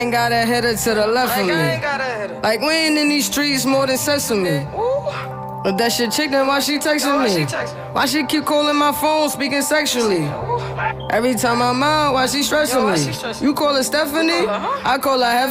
ain't got a header to the left of me. I ain't got a header. Like we ain't in these streets more than sesame. But that shit chick, then why she texting me? Why she keep calling my phone, speaking sexually? Every time I'm out, why she stressing me? You call her Stephanie? I call her Heaven.